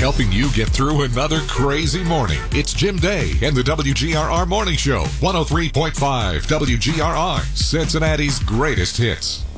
helping you get through another crazy morning. It's Jim Day and the WGRR Morning Show, 103.5 WGRR, Cincinnati's greatest hits.